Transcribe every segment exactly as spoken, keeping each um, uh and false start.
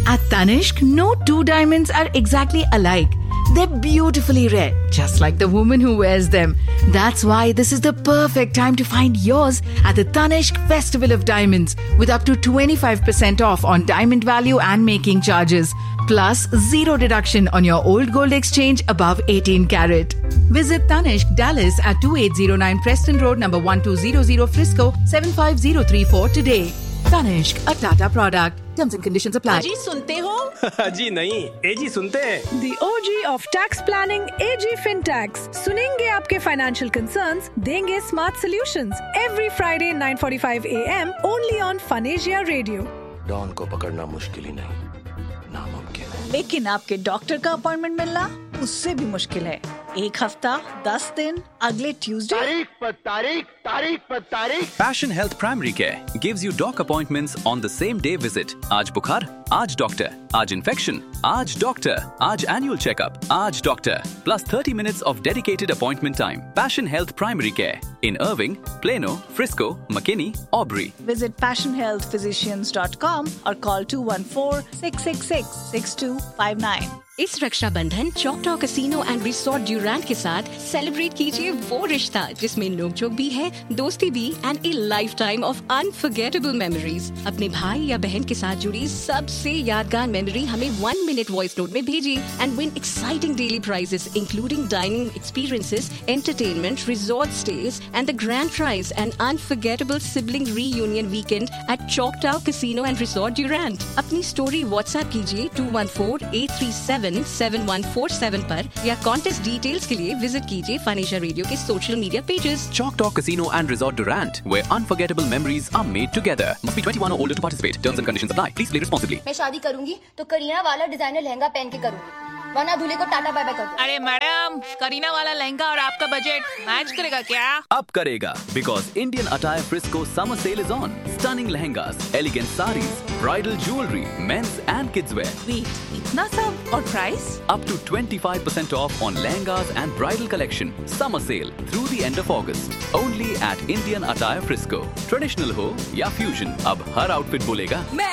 At Tanishq, no two diamonds are exactly alike. They're beautifully rare, just like the woman who wears them. That's why this is the perfect time to find yours at the Tanishq Festival of Diamonds, with up to twenty-five percent off on diamond value and making charges, plus zero deduction on your old gold exchange above eighteen carat. Visit Tanishq Dallas at twenty-eight oh nine Preston Road, number twelve hundred Frisco, seven five zero three four today. Tanishq, a Tata product. Terms and conditions apply. जी सुनते हो? जी नहीं, एजी सुनते हैं. The O G of tax planning, A G FinTax. सुनेंगे आपके financial concerns, देंगे smart solutions. Every Friday nine forty-five a m only on Funasia Radio. Don को पकड़ना मुश्किल ही नहीं, नामुमकिन है. लेकिन आपके डॉक्टर का अपॉइंटमेंट मिलना उससे भी मुश्किल है. एक हफ्ता, दस दिन, अगले ट्यूसडे. तारीख पर तारीख, तारीख पर तारीख. Passion Health Primary Care gives you doc appointments on the same day visit. आज बुखार, आज डॉक्टर. आज इन्फेक्शन, आज डॉक्टर. आज annual checkup, आज doctor. Plus thirty minutes of dedicated appointment time. Passion Health Primary Care in Irving, Plano, Frisco, McKinney, Aubrey. Visit passion health physicians dot com or call two one four, six six six, six two five nine. इस Rakshabandhan चौकटा casino and resort Durant के साथ celebrate कीजिए वो रिश्ता जिसमें नोक-झोंक भी है, दोस्ती भी and A life time of unforgettable memories. अपने भाई या बहन के साथ जुड़ी सबसे यादगार मेमोरी हमें वन मिनट वॉइस नोट में भेजिए and win exciting daily prices including dining experiences, entertainment, resort stage and the grand prize and unforgettable sibling reunion weekend at चौकटा casino and resort Durant. अपनी स्टोरी व्हाट्सएप कीजिए to one four eight three seven seven one four seven पर या contest details के लिए visit कीजिए फनेशिया radio के social media pages. Choctaw Casino and Resort Durant, where unforgettable memories are made together. Must be twenty-one or older to participate. Terms and conditions apply. Please play responsibly. मैं शादी करूंगी तो करीना वाला designer lehenga पहन के करूंगी, वरना दूल्हे को टाटा बाय बाय कर दो. अरे मैडम, करीना वाला लहंगा और आपका बजट मैच करेगा क्या? अब करेगा, because Indian Attire Frisco summer sale is on. Stunning lehengas, elegant sarees, bridal jewelry, men's and kids wear. Wait, इतना सब और price? Up to twenty-five percent off on lehengas and bridal collection. Summer sale through the end of August. Only at Indian Attire Frisco. Traditional हो या fusion, अब हर outfit बोलेगा मैं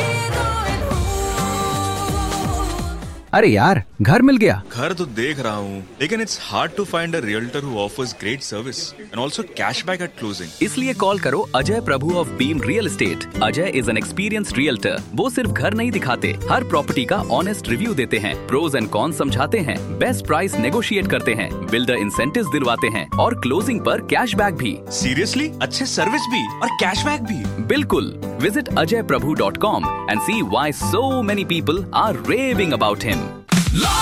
heroine हूँ. अरे यार, घर मिल गया. घर तो देख रहा हूँ, लेकिन it's hard to find a realtor who offers great service and also cashback eight closing. इसलिए कॉल करो अजय प्रभु of beam real estate. Ajay is an experienced realtor. वो सिर्फ घर नहीं दिखाते, हर प्रॉपर्टी का ऑनेस्ट रिव्यू देते हैं, प्रोज एंड कॉन्स समझाते हैं, बेस्ट प्राइस नेगोशिएट करते हैं, बिल्डर इंसेंटिव्स दिलवाते हैं और क्लोजिंग पर कैशबैक भी. सीरियसली? अच्छे सर्विस भी और कैशबैक भी? बिल्कुल. Visit Ajay Prabhu dot com and C why so many people are raving about him.